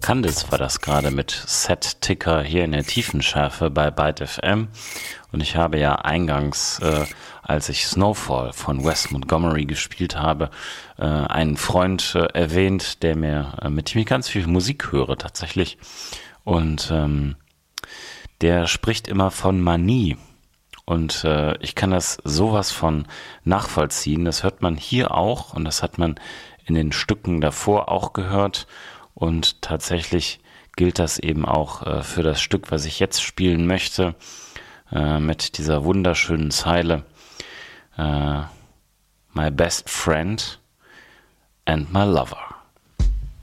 Candice war das gerade mit Set-Ticker hier in der Tiefenschärfe bei Byte FM. Und ich habe ja eingangs, als ich Snowfall von Wes Montgomery gespielt habe, einen Freund erwähnt, mit dem ich ganz viel Musik höre tatsächlich. Und der spricht immer von Manie. Und ich kann das sowas von nachvollziehen. Das hört man hier auch und das hat man in den Stücken davor auch gehört. Und tatsächlich gilt das eben auch für das Stück, was ich jetzt spielen möchte, mit dieser wunderschönen Zeile My best friend and my lover.